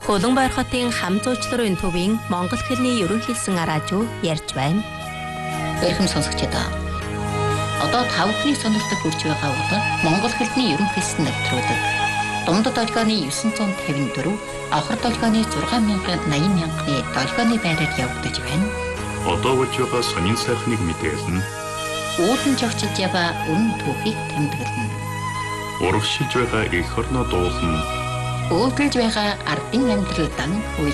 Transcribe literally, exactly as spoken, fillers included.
Хөлбөмбөр хотын хам зуучларын төвийн монгол хэлний ерөнхийлсэн араажуу ярьж байна. Эрхэм сонсогчдоо. Одоо тав хүний сонирхолтой хүрч байгаа бол монгол хэлний ерөнхийлсэн нэвтрүүлэг. Дундад долгионы дев'ять п'ятьдесят четыре, авхар долгионы шесть мянган восемьдесят мянганы долгионы байраар явагдаж байна. Одоо болж байгаа сонин сайхныг мэдээлнэ. Уулын жогчилж яваа өрн түүхийг тэмдэглэнэ. Урагшилж байгаа эх орноо дуулна. Өөдөлж байгаа ардын амьдрал дан хууль